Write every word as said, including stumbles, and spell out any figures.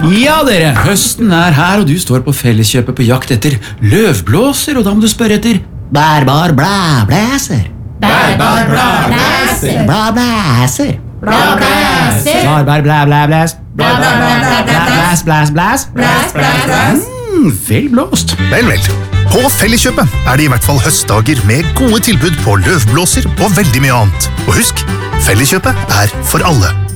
Ja, dere, høsten er her, og du står på Felleskjøpet på jakt etter løvblåser, og da må du spørre etter bærbar blæblæser. Bærbar blæblæser. Blæblæser. Blæblæser. Bærbar blæblæblæs. Blæblæblæs. Blæs, blæs, blæs. Blæs, blæs, blæs. Mm, vel blåst. Vel, vel. På Felleskjøpet er det i hvert fall høstdager med gode tilbud på løvblåser og veldig mye annet. Og husk, Felleskjøpet er for alle.